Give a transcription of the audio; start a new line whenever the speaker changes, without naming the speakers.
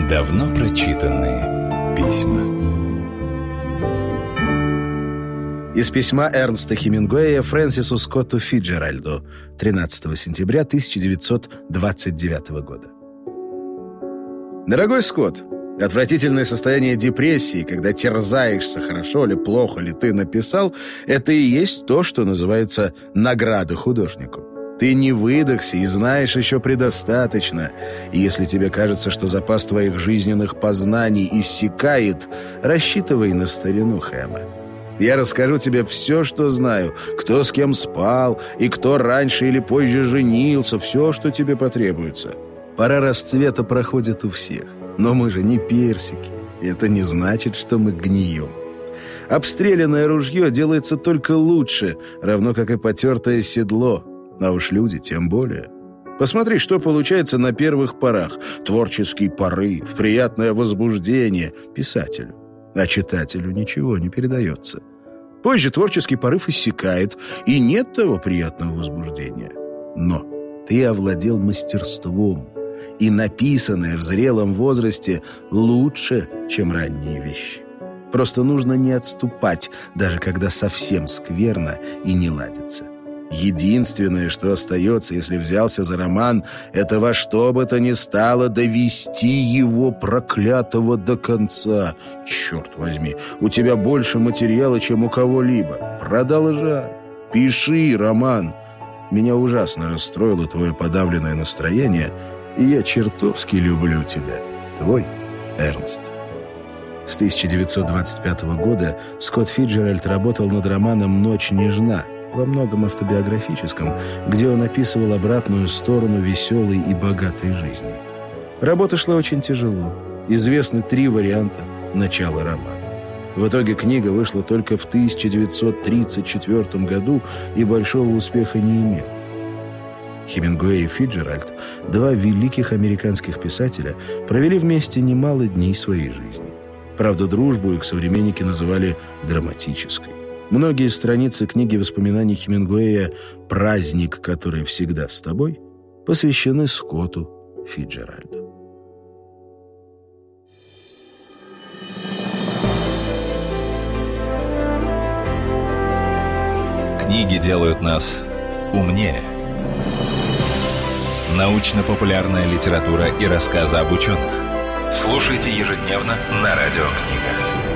Давно прочитанные письма.
Из письма Эрнста Хемингуэя Фрэнсису Скотту Фитджеральду 13 сентября 1929 года. Дорогой Скотт, отвратительное состояние депрессии, когда терзаешься, хорошо ли, плохо ли ты написал, это и есть то, что называется награда художнику. Ты не выдохся и знаешь еще предостаточно. И если тебе кажется, что запас твоих жизненных познаний иссякает, рассчитывай на старину Хэма. Я расскажу тебе все, что знаю, кто с кем спал и кто раньше или позже женился, все, что тебе потребуется. Пора расцвета проходит у всех, но мы же не персики, и это не значит, что мы гнием. Обстрелянное ружье делается только лучше, равно как и потертое седло, а уж люди тем более. Посмотри, что получается на первых порах. Творческий порыв, приятное возбуждение писателю. А читателю ничего не передается. Позже творческий порыв иссякает, и нет того приятного возбуждения. Но ты овладел мастерством, и написанное в зрелом возрасте лучше, чем ранние вещи. Просто нужно не отступать, даже когда совсем скверно и не ладится. Единственное, что остается, если взялся за роман, это во что бы то ни стало довести его проклятого до конца. Черт возьми, у тебя больше материала, чем у кого-либо. Продолжай, пиши роман. Меня ужасно расстроило твое подавленное настроение, и я чертовски люблю тебя. Твой Эрнст. С 1925 года Скотт Фитджеральд работал над романом «Ночь нежна», во многом автобиографическом, где он описывал обратную сторону веселой и богатой жизни. Работа шла очень тяжело. Известны 3 варианта начала романа. В итоге книга вышла только в 1934 году и большого успеха не имела. Хемингуэй и Фитджеральд, 2 великих американских писателя, провели вместе немало дней своей жизни. Правда, дружбу их современники называли драматической. Многие страницы книги воспоминаний Хемингуэя «Праздник, который всегда с тобой» посвящены Скотту Фитджеральду.
Книги делают нас умнее. Научно-популярная литература и рассказы об ученых. Слушайте ежедневно на Радио Книга.